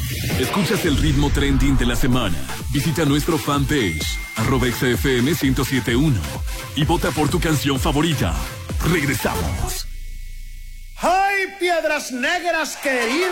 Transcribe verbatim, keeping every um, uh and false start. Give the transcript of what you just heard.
Escuchas el ritmo trending de la semana. Visita nuestro fanpage, arroba X F M ciento siete punto uno y vota por tu canción favorita. Regresamos. ¡Ay, piedras negras queridas!